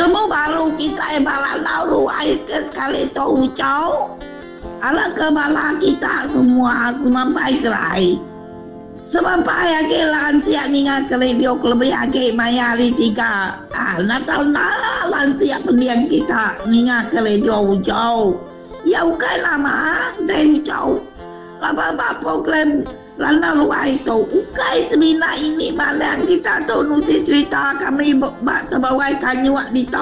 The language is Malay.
Ilmu baru kita bala lalu air ke sekali tu ucau. Ala kebala kita semua baik rai. Sebab ayah ke lansia ninga ke radio lebih ake mayali tiga. Natal lansia pendiam kita ninga ke radio ucau. Ya ukai lama dan ucau. Lapa program lana luai tu ukai sebina ini malang kita tu nusi cerita kami bak terbawai kanyuak di